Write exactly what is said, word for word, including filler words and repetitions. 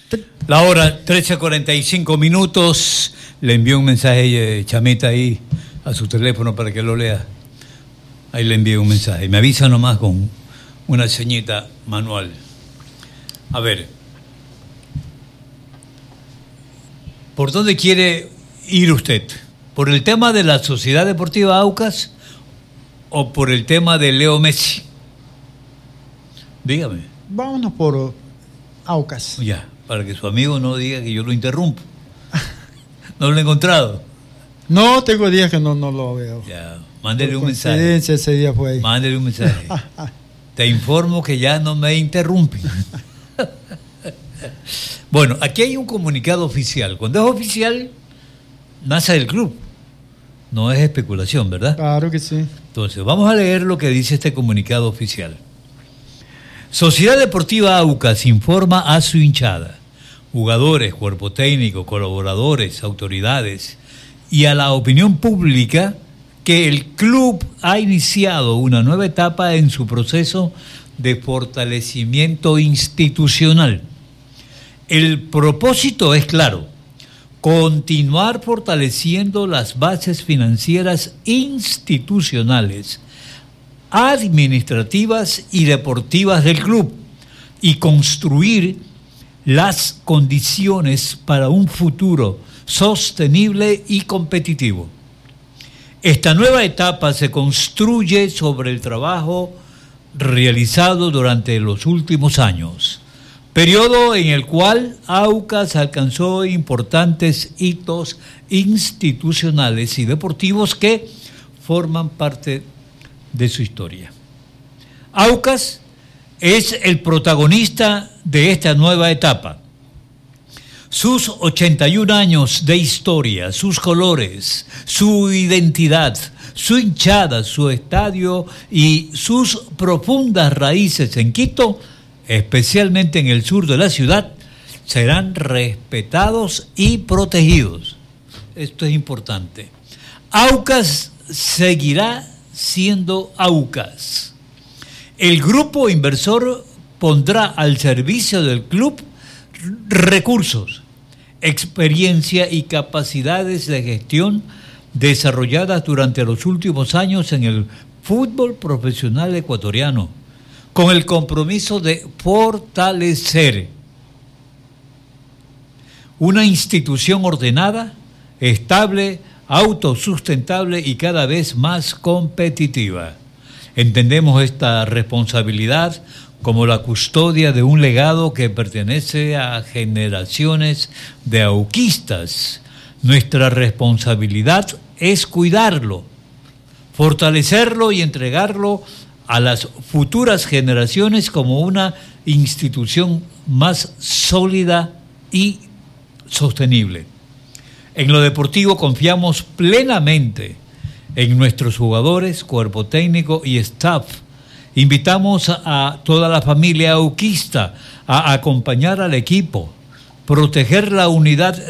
La hora, trece cuarenta y cinco minutos. Le envió un mensaje, Chamita, ahí a su teléfono para que lo lea. Ahí le envié un mensaje. Me avisa nomás con una señita manual. A ver. ¿Por dónde quiere ir usted? ¿Por el tema de la Sociedad Deportiva Aucas o por el tema de Leo Messi? Dígame. Vámonos por Aucas. Ya, para que su amigo no diga que yo lo interrumpo. ¿No lo he encontrado? No, tengo días que no, no lo veo. Ya, mándele por un mensaje. Ese día fue ahí. Mándele un mensaje. Te informo que ya no me interrumpen. Bueno, aquí hay un comunicado oficial. Cuando es oficial, nace del club. No es especulación, ¿verdad? Claro que sí. Entonces, vamos a leer lo que dice este comunicado oficial. Sociedad Deportiva Aucas informa a su hinchada, jugadores, cuerpo técnico, colaboradores, autoridades y a la opinión pública que el club ha iniciado una nueva etapa en su proceso de fortalecimiento institucional. El propósito es claro: continuar fortaleciendo las bases financieras institucionales, administrativas y deportivas del club y construir las condiciones para un futuro sostenible y competitivo. Esta nueva etapa se construye sobre el trabajo realizado durante los últimos años, periodo en el cual Aucas alcanzó importantes hitos institucionales y deportivos que forman parte de su historia. Aucas es el protagonista de esta nueva etapa. Sus ochenta y un años de historia, sus colores, su identidad, su hinchada, su estadio y sus profundas raíces en Quito, especialmente en el sur de la ciudad, serán respetados y protegidos. Esto es importante. Aucas seguirá siendo Aucas. El grupo inversor pondrá al servicio del club recursos, experiencia y capacidades de gestión desarrolladas durante los últimos años en el fútbol profesional ecuatoriano, con el compromiso de fortalecer una institución ordenada, estable, autosustentable y cada vez más competitiva. Entendemos esta responsabilidad como la custodia de un legado que pertenece a generaciones de auquistas. Nuestra responsabilidad es cuidarlo, fortalecerlo y entregarlo a las futuras generaciones como una institución más sólida y sostenible. En lo deportivo confiamos plenamente en nuestros jugadores, cuerpo técnico y staff. Invitamos a toda la familia auquista a acompañar al equipo, proteger la unidad